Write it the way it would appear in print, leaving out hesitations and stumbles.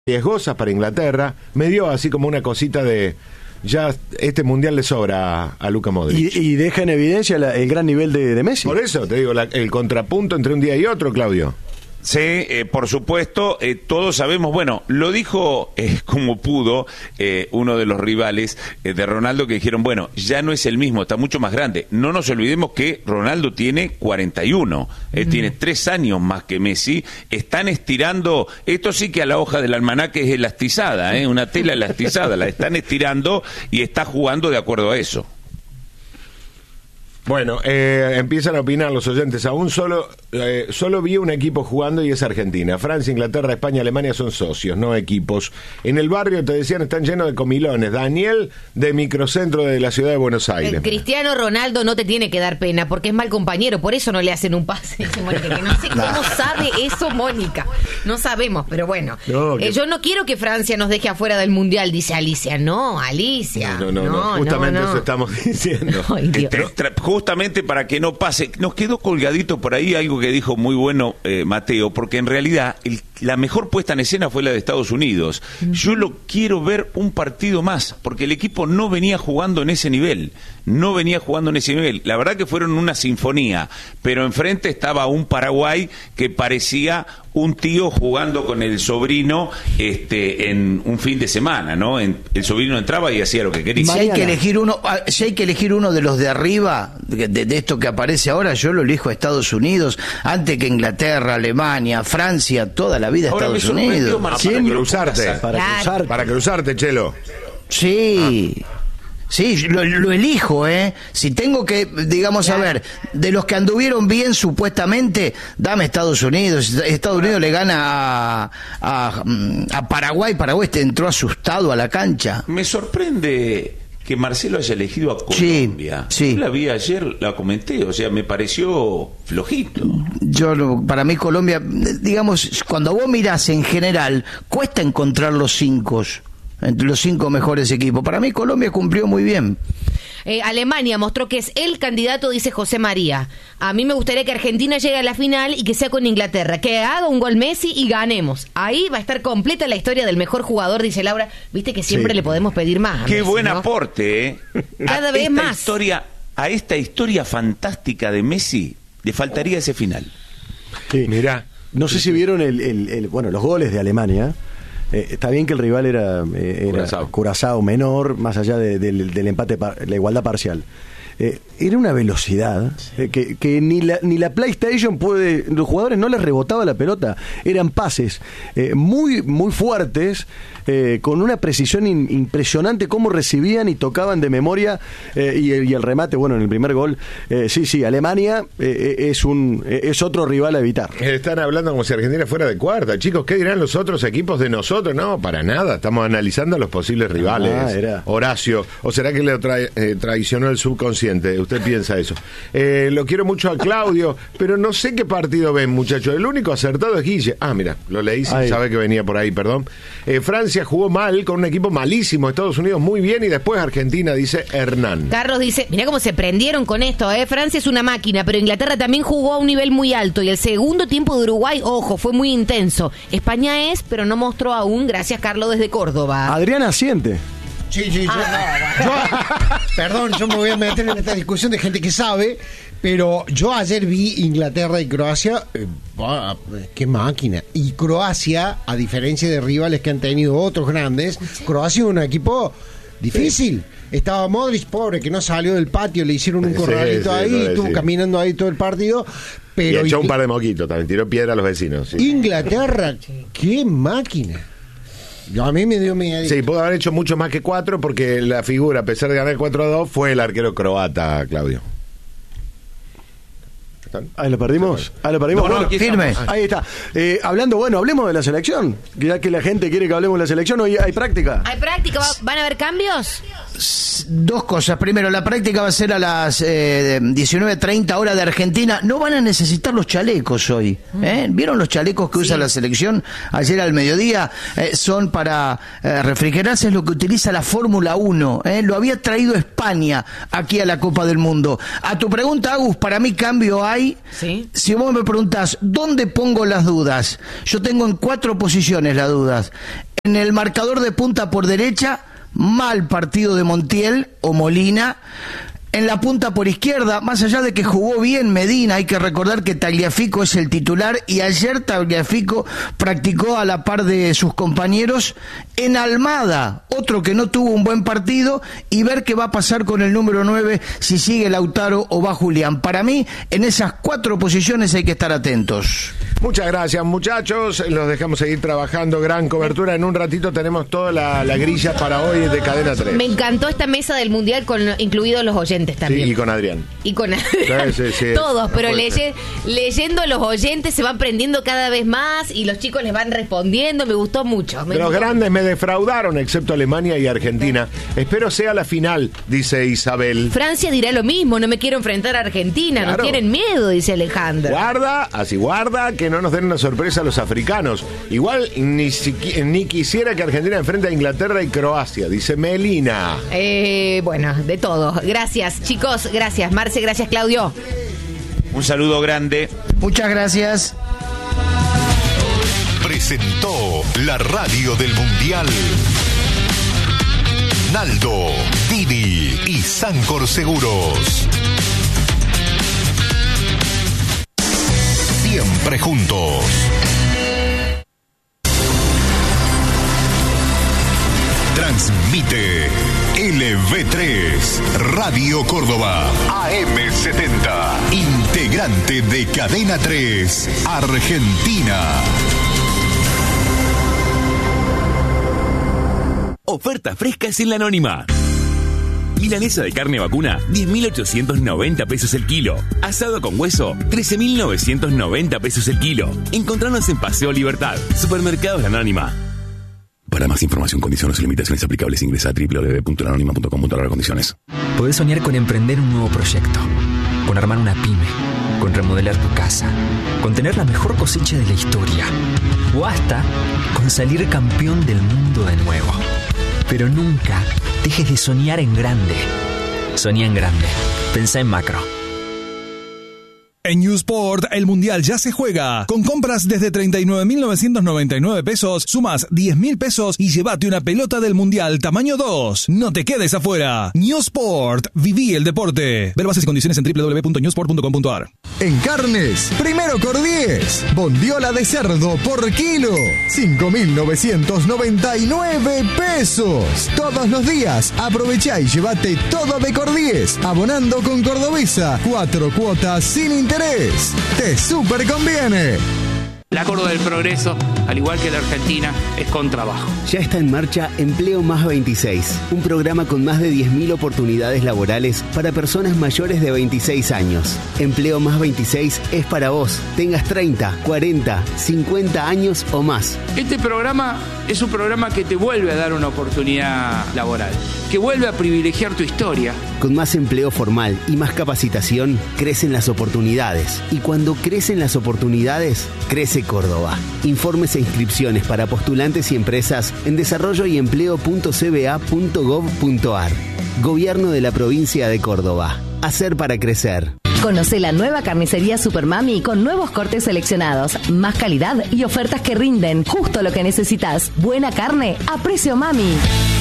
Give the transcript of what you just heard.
riesgosas para Inglaterra, me dio así como una cosita de ya este mundial le sobra a Luka Modric. Y deja en evidencia el gran nivel de Messi. Por eso te digo, el contrapunto entre un día y otro, Claudio. Sí, por supuesto, todos sabemos, bueno, lo dijo como pudo uno de los rivales de Ronaldo, que dijeron, bueno, ya no es el mismo, está mucho más grande. No nos olvidemos que Ronaldo tiene 41, tiene 3 años más que Messi. Están estirando, esto sí que a la hoja del almanaque es elastizada, una tela elastizada, la están estirando y está jugando de acuerdo a eso. Bueno, empiezan a opinar los oyentes. Aún solo vi un equipo jugando y es Argentina. Francia, Inglaterra, España, Alemania son socios, no equipos. En el barrio, te decían, están llenos de comilones. Daniel, de Microcentro de la ciudad de Buenos Aires. Cristiano Ronaldo no te tiene que dar pena porque es mal compañero, por eso no le hacen un pase. Mónica, que no sé cómo sabe eso, Mónica. No sabemos, pero bueno. No, yo no quiero que Francia nos deje afuera del Mundial, dice Alicia. No, Alicia. No. Justamente eso estamos diciendo. Ay, Justamente para que no pase, nos quedó colgadito por ahí algo que dijo muy bueno Mateo, porque en realidad la mejor puesta en escena fue la de Estados Unidos. Yo lo quiero ver un partido más, porque el equipo no venía jugando en ese nivel, La verdad que fueron una sinfonía, pero enfrente estaba un Paraguay que parecía un tío jugando con el sobrino en un fin de semana, ¿no? El sobrino entraba y hacía lo que quería. Si hay que elegir uno de los de arriba, de esto que aparece ahora, yo lo elijo a Estados Unidos, antes que Inglaterra, Alemania, Francia, toda la vida ahora Estados Unidos. Para cruzarte, Chelo. Sí. Sí, lo elijo, Si tengo que, digamos, a ver, de los que anduvieron bien supuestamente, dame Estados Unidos. Estados Unidos le gana a Paraguay. Paraguay entró asustado a la cancha. Me sorprende que Marcelo haya elegido a Colombia. Sí. Yo la vi ayer, la comenté, o sea, me pareció flojito. Para mí Colombia, digamos, cuando vos mirás en general, cuesta encontrar los 5. Entre los 5 mejores equipos. Para mí Colombia cumplió muy bien. Alemania mostró que es el candidato, dice José María. A mí me gustaría que Argentina llegue a la final y que sea con Inglaterra, que haga un gol Messi y ganemos. Ahí va a estar completa la historia del mejor jugador, dice Laura. Viste que siempre le podemos pedir más. Qué Messi, buen ¿no? aporte, Cada vez más. A esta historia fantástica de Messi le faltaría ese final. Sí. Mirá, no sé si vieron los goles de Alemania. Está bien que el rival era Curazao menor, más allá del empate, la igualdad parcial. Era una velocidad que ni la PlayStation los jugadores no les rebotaba la pelota. Eran pases muy, muy fuertes, con una precisión impresionante, cómo recibían y tocaban de memoria, y el remate, bueno, en el primer gol. Sí, Alemania es otro rival a evitar. Están hablando como si Argentina fuera de cuarta. Chicos, ¿qué dirán los otros equipos de nosotros? No, para nada. Estamos analizando a los posibles rivales. Horacio, ¿o será que le traicionó el subconsciente? ¿Usted piensa eso? Lo quiero mucho a Claudio, pero no sé qué partido ven, muchachos. El único acertado es Guille. Mira, lo leí sin saber que venía por ahí, perdón. Francia jugó mal, con un equipo malísimo. Estados Unidos muy bien, y después Argentina, dice Hernán. Carlos dice, mirá cómo se prendieron con esto, Francia es una máquina, pero Inglaterra también jugó a un nivel muy alto, y el segundo tiempo de Uruguay, ojo, fue muy intenso. España pero no mostró aún. Gracias, Carlos, desde Córdoba. Adrián asiente. Sí, perdón, yo me voy a meter en esta discusión de gente que sabe, pero yo ayer vi Inglaterra y Croacia, qué máquina. Y Croacia, a diferencia de rivales que han tenido otros grandes, Croacia es un equipo difícil. Estaba Modric, pobre, que no salió del patio, le hicieron un corralito ahí, estuvo caminando ahí todo el partido. Pero y echó un par de moquitos, también tiró piedra a los vecinos. Sí. Inglaterra, qué máquina. A mí me dio miedo. Sí, pudo haber hecho mucho más que 4, porque la figura, a pesar de ganar 4-2, fue el arquero croata, Claudio. Ahí lo perdimos. No, firme. Ahí está. Hablemos de la selección. Ya que la gente quiere que hablemos de la selección, hoy hay práctica. ¿Hay práctica? ¿Van a haber cambios? 2 cosas. Primero, la práctica va a ser a las 19:30 hora de Argentina. No van a necesitar los chalecos hoy. ¿Vieron los chalecos que usa la selección ayer al mediodía? Son para refrigerarse, es lo que utiliza la Fórmula 1. Lo había traído España aquí a la Copa del Mundo. A tu pregunta, Agus, para mí cambio hay. ¿Sí? Si vos me preguntás, ¿dónde pongo las dudas? Yo tengo en 4 posiciones las dudas. En el marcador de punta por derecha, mal partido de Montiel o Molina. En la punta por izquierda, más allá de que jugó bien Medina, hay que recordar que Tagliafico es el titular y ayer Tagliafico practicó a la par de sus compañeros. En Almada, otro que no tuvo un buen partido, y ver qué va a pasar con el número 9, si sigue Lautaro o va Julián. Para mí, en esas 4 posiciones hay que estar atentos. Muchas gracias, muchachos. Los dejamos seguir trabajando. Gran cobertura. En un ratito tenemos toda la grilla para hoy de Cadena 3. Me encantó esta mesa del Mundial, incluidos los oyentes también. Sí, y con Adrián. Y con Adrián. Sí, todos, pero leyendo los oyentes se van prendiendo cada vez más y los chicos les van respondiendo. Me gustó mucho. Los grandes me defraudaron, excepto Alemania y Argentina. Espero sea la final, dice Isabel. Francia dirá lo mismo. No me quiero enfrentar a Argentina. Claro. No tienen miedo, dice Alejandra. Guarda, que no nos den una sorpresa a los africanos. Igual ni quisiera que Argentina enfrente a Inglaterra y Croacia, dice Melina. Bueno, de todo. Gracias, chicos. Gracias, Marce. Gracias, Claudio. Un saludo grande. Muchas gracias. Presentó la radio del Mundial Naldo, Dini y Sancor Seguros. Siempre juntos. Transmite LV3 Radio Córdoba AM70, integrante de Cadena 3 Argentina. Ofertas frescas en La Anónima. Milanesa de carne vacuna, 10.890 pesos el kilo. Asado con hueso, 13.990 pesos el kilo. Encontranos en Paseo Libertad, Supermercados La Anónima. Para más información, condiciones y limitaciones aplicables, ingresa a www.lanonima.com.ar/condiciones. Podés soñar con emprender un nuevo proyecto, con armar una pyme, con remodelar tu casa, con tener la mejor cosecha de la historia, o hasta con salir campeón del mundo de nuevo. Pero nunca dejes de soñar en grande. Soñá en grande. Pensá en macro. En Newsport, el Mundial ya se juega. Con compras desde 39.999 pesos, sumas 10.000 pesos y llévate una pelota del Mundial tamaño 2. No te quedes afuera. Newsport, viví el deporte. Ver bases y condiciones en www.newsport.com.ar. En carnes, primero Cordies. Bondiola de cerdo por kilo, 5.999 pesos. Todos los días, aprovechá y llévate todo de Cordies. Abonando con Cordobesa, 4 cuotas sin interés. Te súper conviene. La Córdoba del Progreso, al igual que la Argentina, es con trabajo. Ya está en marcha Empleo Más 26, un programa con más de 10.000 oportunidades laborales para personas mayores de 26 años. Empleo Más 26 es para vos, tengas 30, 40, 50 años o más. Este programa es un programa que te vuelve a dar una oportunidad laboral, que vuelve a privilegiar tu historia. Con más empleo formal y más capacitación, crecen las oportunidades. Y cuando crecen las oportunidades, crece Córdoba. Informes e inscripciones para postulantes y empresas en desarrolloyempleo.cba.gov.ar. Gobierno de la provincia de Córdoba. Hacer para crecer. Conoce la nueva carnicería Supermami con nuevos cortes seleccionados, más calidad y ofertas que rinden. Justo lo que necesitas. Buena carne a precio mami.